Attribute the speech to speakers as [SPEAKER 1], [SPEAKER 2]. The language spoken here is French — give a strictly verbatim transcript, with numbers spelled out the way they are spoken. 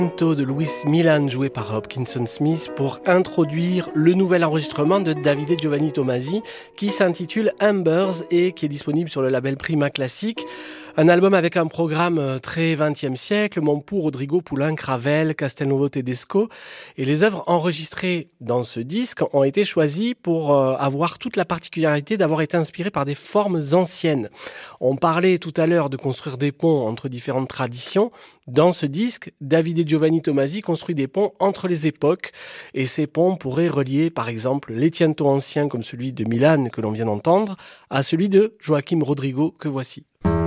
[SPEAKER 1] De Louis Milan joué par Hopkinson Smith pour introduire le nouvel enregistrement de Davide Giovanni Tomasi qui s'intitule Embers et qui est disponible sur le label Prima Classic. Un album avec un programme très vingtième siècle, Montpou, Rodrigo, Poulenc, Ravel, Castelnuovo Tedesco. Et les œuvres enregistrées dans ce disque ont été choisies pour avoir toute la particularité d'avoir été inspirées par des formes anciennes. On parlait tout à l'heure de construire des ponts entre différentes traditions. Dans ce disque, Davide Giovanni Tomasi construit des ponts entre les époques. Et ces ponts pourraient relier, par exemple, les tiento anciens comme celui de Milan que l'on vient d'entendre, à celui de Joachim Rodrigo que voici.